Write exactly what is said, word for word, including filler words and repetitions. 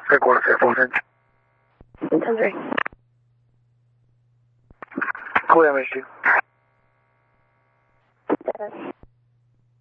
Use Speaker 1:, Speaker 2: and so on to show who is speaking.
Speaker 1: Record four percent.
Speaker 2: ten three.
Speaker 1: Cool damage two.